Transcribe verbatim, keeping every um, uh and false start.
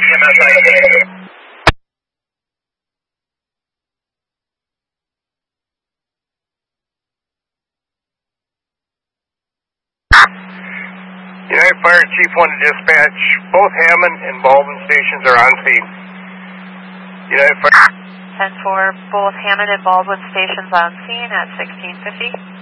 United Fire Chief one to dispatch. Both Hammond and Baldwin stations are on scene. United Fire. ten four, both Hammond and Baldwin stations on scene at sixteen fifty.